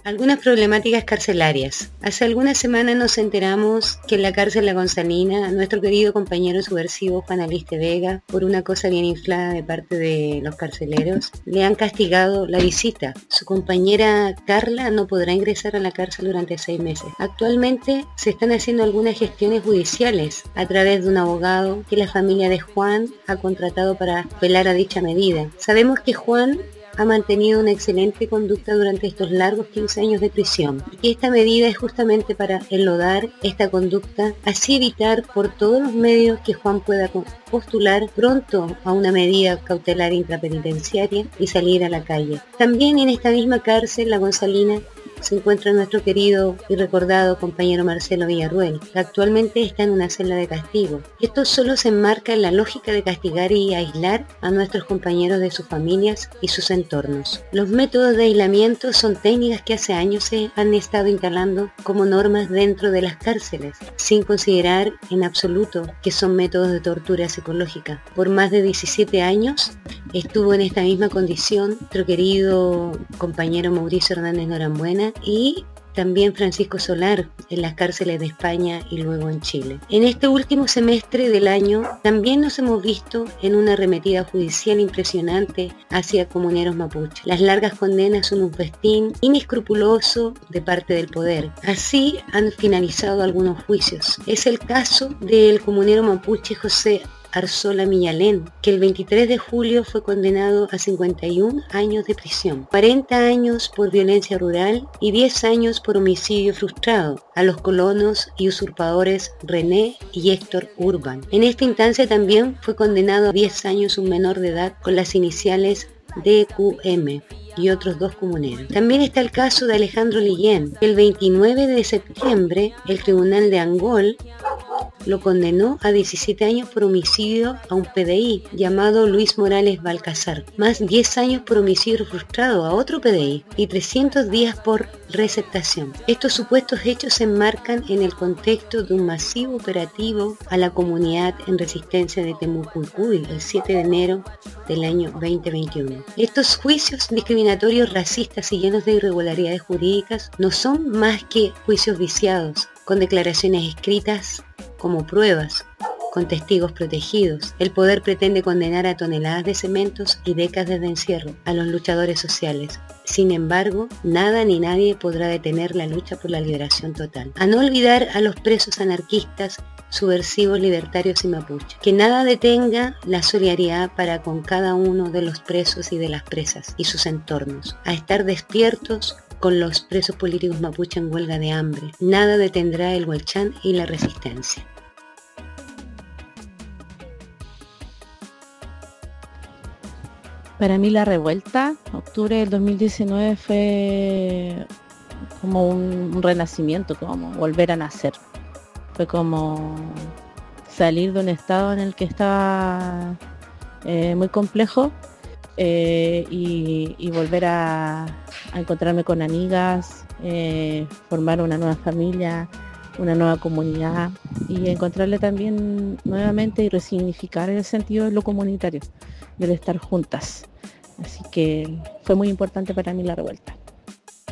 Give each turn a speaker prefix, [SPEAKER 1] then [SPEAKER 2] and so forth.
[SPEAKER 1] Algunas problemáticas carcelarias. Hace algunas semanas nos enteramos que en la cárcel La Gonzalina, nuestro querido compañero subversivo Juan Aliste Vega, por una cosa bien inflada de parte de los carceleros, le han castigado la visita. Su compañera Carla no podrá ingresar a la cárcel durante 6 meses. Actualmente se están haciendo algunas gestiones judiciales a través de un abogado que la familia de Juan ha contratado para apelar a dicha medida. Sabemos que Juan ha mantenido una excelente conducta durante estos largos 15 años de prisión. Y esta medida es justamente para enlodar esta conducta, así evitar por todos los medios que Juan pueda postular pronto a una medida cautelar intrapenitenciaria y salir a la calle. También en esta misma cárcel, La Gonzalina, se encuentra nuestro querido y recordado compañero Marcelo Villarruel, que actualmente está en una celda de castigo. Esto solo se enmarca en la lógica de castigar y aislar a nuestros compañeros de sus familias y sus entornos. Los métodos de aislamiento son técnicas que hace años se han estado instalando como normas dentro de las cárceles, sin considerar en absoluto que son métodos de tortura psicológica. Por más de 17 años estuvo en esta misma condición nuestro querido compañero Mauricio Hernández Norambuena y también Francisco Solar en las cárceles de España y luego en Chile. En este último semestre del año también nos hemos visto en una arremetida judicial impresionante hacia comuneros mapuches. Las largas condenas son un festín inescrupuloso de parte del poder. Así han finalizado algunos juicios. Es el caso del comunero mapuche José Arzola Millalén, que el 23 de julio fue condenado a 51 años de prisión, 40 años por violencia rural y 10 años por homicidio frustrado a los colonos y usurpadores René y Héctor Urban. En esta instancia también fue condenado a 10 años un menor de edad con las iniciales DQM y otros 2 comuneros. También está el caso de Alejandro Lillén, que el 29 de septiembre el tribunal de Angol lo condenó a 17 años por homicidio a un PDI llamado Luis Morales Balcazar, más 10 años por homicidio frustrado a otro PDI y 300 días por receptación. Estos supuestos hechos se enmarcan en el contexto de un masivo operativo a la comunidad en resistencia de Temucuicuy el 7 de enero del año 2021. Estos juicios discriminatorios, racistas y llenos de irregularidades jurídicas no son más que juicios viciados, con declaraciones escritas como pruebas, con testigos protegidos. El poder pretende condenar a toneladas de cementos y décadas de encierro a los luchadores sociales. Sin embargo, nada ni nadie podrá detener la lucha por la liberación total. A no olvidar a los presos anarquistas, subversivos, libertarios y mapuches. Que nada detenga la solidaridad para con cada uno de los presos y de las presas y sus entornos. A estar despiertos con los presos políticos mapuche en huelga de hambre. Nada detendrá el Huelchán y la resistencia.
[SPEAKER 2] Para mí la revuelta, octubre del 2019 fue como un renacimiento, como volver a nacer. Fue como salir de un estado en el que estaba muy complejo y volver a encontrarme con amigas, formar una nueva familia, una nueva comunidad y encontrarle también nuevamente y resignificar el sentido de lo comunitario, del estar juntas. Así que fue muy importante para mí la revuelta.